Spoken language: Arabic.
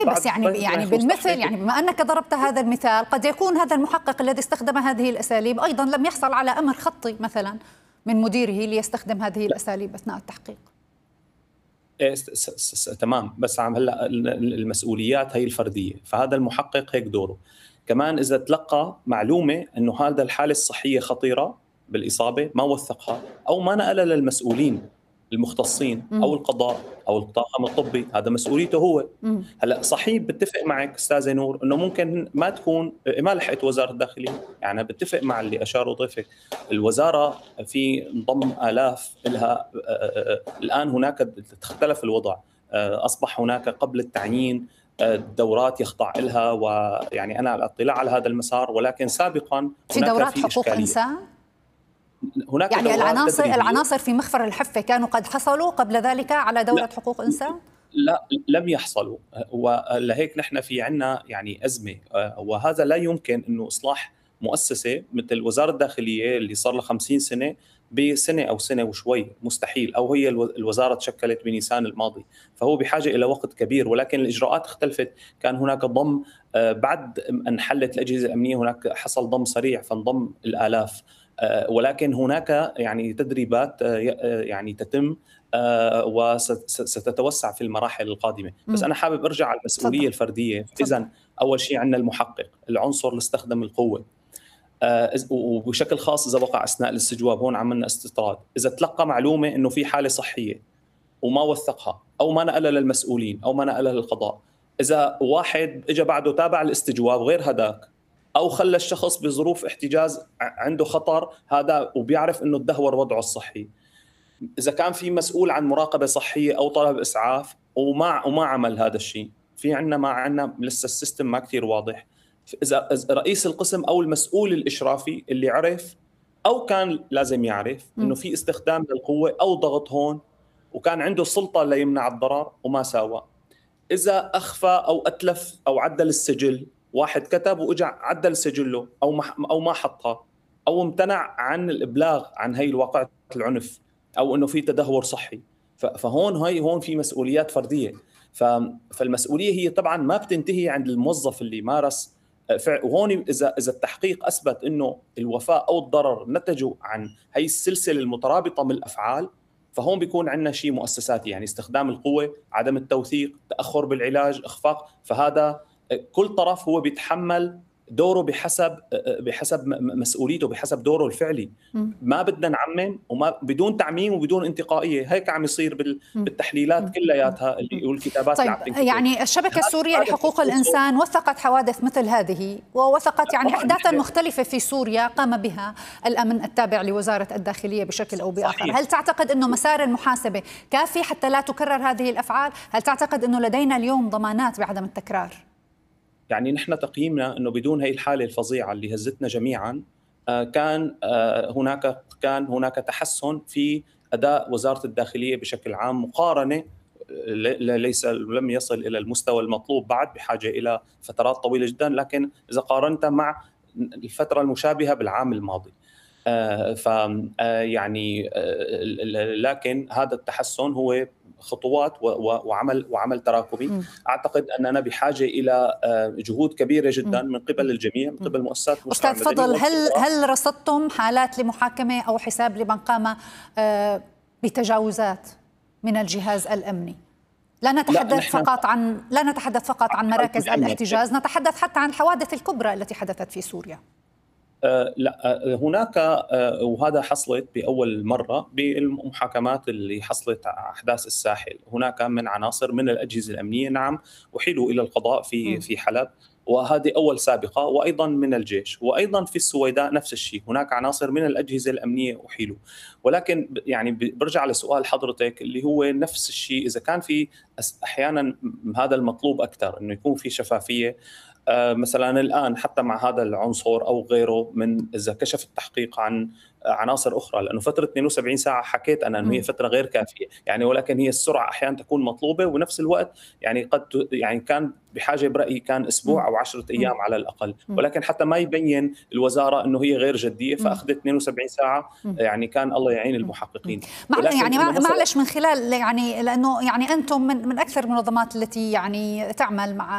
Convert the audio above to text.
بس يعني بالمثل، يعني بما أنك ضربت هذا المثال، قد يكون هذا المحقق الذي استخدم هذه الأساليب أيضا لم يحصل على أمر خطي مثلا من مديره ليستخدم هذه الأساليب أثناء التحقيق. تمام، بس هلا المسؤوليات هي الفردية، فهذا المحقق هيك دوره. كمان إذا تلقى معلومة أنه هذا الحالة الصحية خطيرة بالإصابة ما وثقها أو ما نقلها للمسؤولين المختصين أو القضاء أو الطاقم الطبي، هذا مسؤوليته هو. هلا صحيح بتفق معك أستاذة نور أنه ممكن ما تكون ما لحقت وزارة الداخلية، يعني بتفق مع اللي أشاروا ضيفك. الوزارة في انضم آلاف لها الآن، هناك اختلف الوضع، أصبح هناك قبل التعيين دورات يخضع لها، ويعني أنا على اطلاع على هذا المسار، ولكن سابقا في دورات حقوق إنسان هناك يعني العناصر في مخفر الحفة كانوا قد حصلوا قبل ذلك على دورة حقوق إنسان؟ لا، لم يحصلوا، ولهيك نحن في عنا يعني أزمة، وهذا لا يمكن أنه إصلاح مؤسسة مثل وزارة الداخلية اللي صار لها 50 سنة بسنة أو سنة وشوي، مستحيل. أو هي الوزارة تشكلت بنيسان الماضي، فهو بحاجة إلى وقت كبير، ولكن الإجراءات اختلفت. كان هناك ضم بعد أن حلت الأجهزة الأمنية، هناك حصل ضم سريع فانضم الآلاف، ولكن هناك يعني تدريبات يعني تتم وستتوسع في المراحل القادمة. بس أنا حابب أرجع على المسؤولية الفردية. إذن أول شيء عندنا المحقق، العنصر اللي استخدم القوة، وبشكل خاص إذا وقع أثناء الاستجواب، هون عملنا استطراد. إذا تلقى معلومة إنه في حالة صحية وما وثقها أو ما نقلها للمسؤولين أو ما نقلها للقضاء، إذا واحد إجا بعده تابع الاستجواب غير هداك، أو خلى الشخص بظروف احتجاز عنده خطر هذا وبيعرف إنه تدهور وضعه الصحي، إذا كان في مسؤول عن مراقبة صحية أو طلب إسعاف وما عمل هذا الشيء، في عنا ما عنا لسه السيستم ما كثير واضح. إذا رئيس القسم أو المسؤول الإشرافي اللي عرف أو كان لازم يعرف إنه في استخدام للقوة أو ضغط هون وكان عنده سلطة ليمنع الضرر وما ساوى، إذا أخفى أو أتلف أو عدل السجل، واحد كتب وإجا عدل سجله أو ما حطها، أو امتنع عن الإبلاغ عن هي الواقعة العنف، أو إنه في تدهور صحي، هون في مسؤوليات فردية. فالمسؤولية هي طبعا ما بتنتهي عند الموظف اللي مارس وهون إذا التحقيق أثبت إنه الوفاة أو الضرر نتجوا عن هي السلسلة المترابطة من الأفعال، فهون بيكون عندنا شيء مؤسساتي، يعني استخدام القوة، عدم التوثيق، تأخر بالعلاج، إخفاق. فهذا كل طرف هو بيتحمل دوره بحسب مسؤوليته، بحسب دوره الفعلي. ما بدنا نعمم وما بدون تعميم وبدون انتقائيه، هيك عم يصير بالتحليلات كلياتها والكتابات طيب اللي عم تنكتب. يعني الشبكه السوريه لحقوق الانسان وثقت حوادث مثل هذه، ووثقت يعني احداثا مختلفه في سوريا قام بها الامن التابع لوزاره الداخليه بشكل او باخر. صحيح. هل تعتقد انه مسار المحاسبه كافي حتى لا تكرر هذه الافعال؟ هل تعتقد انه لدينا اليوم ضمانات بعدم التكرار؟ يعني نحن تقييمنا أنه بدون هي الحالة الفظيعة اللي هزتنا جميعا كان هناك تحسن في أداء وزارة الداخلية بشكل عام، مقارنة لم يصل إلى المستوى المطلوب بعد، بحاجة إلى فترات طويلة جدا، لكن إذا قارنت مع الفترة المشابهة بالعام الماضي يعني لكن هذا التحسن هو خطوات وعمل تراكمي. أعتقد أننا بحاجة إلى جهود كبيرة جدا من قبل الجميع، من قبل مؤسسات المجتمع المدني. أستاذ فضل، هل رصدتم حالات لمحاكمة أو حساب لمن قام بتجاوزات من الجهاز الأمني؟ لا نتحدث فقط عن مراكز الاحتجاز، نتحدث حتى عن الحوادث الكبرى التي حدثت في سوريا. لا، هناك وهذا حصلت بأول مرة بالمحاكمات اللي حصلت أحداث الساحل، هناك من عناصر من الأجهزة الأمنية نعم أحيلوا إلى القضاء في حلب، وهذه أول سابقة، وأيضا من الجيش، وأيضا في السويداء نفس الشيء، هناك عناصر من الأجهزة الأمنية أحيلوا. ولكن يعني برجع لسؤال حضرتك اللي هو نفس الشيء، إذا كان في أحيانا هذا المطلوب أكثر، إنه يكون في شفافية. مثلا الآن حتى مع هذا العنصر أو غيره، من إذا كشف التحقيق عن عناصر أخرى، لأنه فترة 72 ساعة حكيت أنا أنه هي فترة غير كافية، يعني ولكن هي السرعة أحيانا تكون مطلوبة، ونفس الوقت يعني يعني كان بحاجة برأيي كان أسبوع أو 10 أيام على الأقل، ولكن حتى ما يبين الوزارة أنه هي غير جدية فأخذت 72 ساعة، يعني كان الله يعين المحققين. يعني معلش من خلال يعني لأنه يعني أنتم من أكثر المنظمات التي يعني تعمل مع